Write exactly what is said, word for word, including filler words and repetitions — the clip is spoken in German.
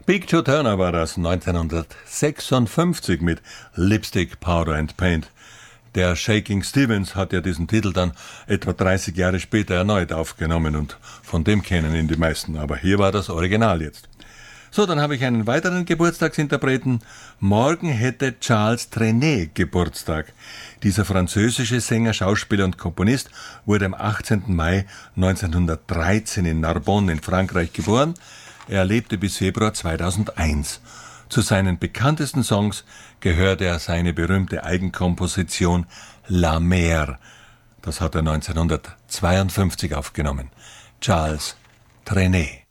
Big Joe Turner war das neunzehnhundertsechsundfünfzig mit Lipstick, Powder and Paint. Der Shaking Stevens hat ja diesen Titel dann etwa dreißig Jahre später erneut aufgenommen und von dem kennen ihn die meisten, aber hier war das Original jetzt. So, dann habe ich einen weiteren Geburtstagsinterpreten. Morgen hätte Charles Trenet Geburtstag. Dieser französische Sänger, Schauspieler und Komponist wurde am achtzehnten Mai neunzehnhundertdreizehn in Narbonne in Frankreich geboren. Er lebte bis Februar zweitausendeins. Zu seinen bekanntesten Songs gehört er seine berühmte Eigenkomposition La Mer. Das hat er neunzehnhundertzweiundfünfzig aufgenommen. Charles Trenet.